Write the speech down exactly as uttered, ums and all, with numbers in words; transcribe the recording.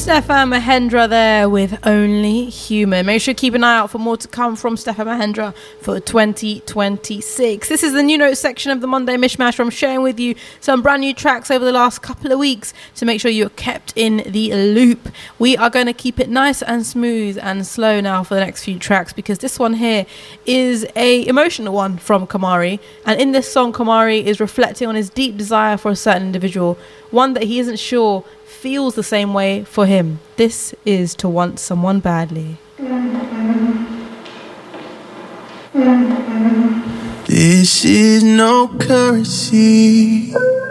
Stefan Mahendra there with Only Human. Make sure to keep an eye out for more to come from Stefan Mahendra for twenty twenty-six. This is the new notes section of the Monday Mishmash, where I'm sharing with you some brand new tracks over the last couple of weeks to make sure you're kept in the loop. We are going to keep it nice and smooth and slow now for the next few tracks, because this one here is a emotional one from Kamari, and in this song Kamari is reflecting on his deep desire for a certain individual, one that he isn't sure feels the same way for him. This is To Want Someone Badly. This is no currency.